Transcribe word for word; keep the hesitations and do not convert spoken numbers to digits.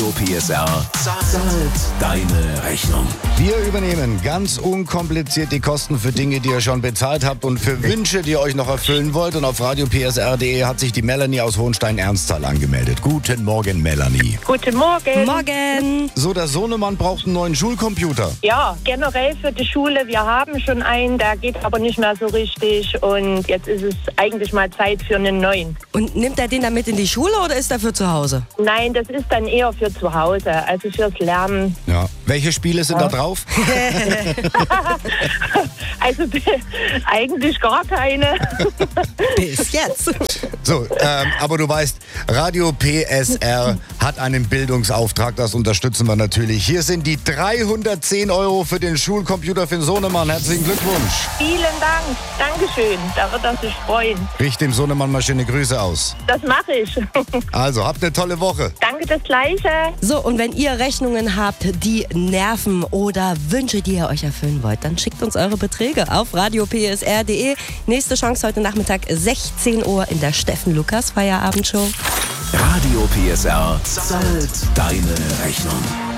P S R zahlt deine Rechnung. Wir übernehmen ganz unkompliziert die Kosten für Dinge, die ihr schon bezahlt habt und für Wünsche, die ihr euch noch erfüllen wollt. Und auf radio p s r punkt d e hat sich die Melanie aus Hohenstein-Ernsthal angemeldet. Guten Morgen, Melanie. Guten Morgen. Morgen. So, der Sohnemann braucht einen neuen Schulcomputer. Ja, generell für die Schule. Wir haben schon einen, der geht aber nicht mehr so richtig. Und jetzt ist es eigentlich mal Zeit für einen neuen. Und nimmt er den dann mit in die Schule oder ist er für zu Hause? Nein, das ist dann eher für zu Hause, also fürs Lernen. Ja. Welche Spiele sind Ja. da drauf? Also eigentlich gar keine. Bis jetzt. So, ähm, aber du weißt, Radio P S R hat einen Bildungsauftrag, das unterstützen wir natürlich. Hier sind die dreihundertzehn Euro für den Schulcomputer für den Sohnemann. Herzlichen Glückwunsch. Vielen Dank. Dankeschön. Da wird er sich freuen. Richt dem Sohnemann mal schöne Grüße aus. Das mache ich. Also, habt eine tolle Woche. Danke, das Gleiche. So, und wenn ihr Rechnungen habt, die nerven oder Wünsche, die ihr euch erfüllen wollt, dann schickt uns eure Beträge auf radio p s r punkt d e. Nächste Chance heute Nachmittag sechzehn Uhr in der Steffen Lukas Feierabendshow. Radio P S R zahlt deine Rechnung.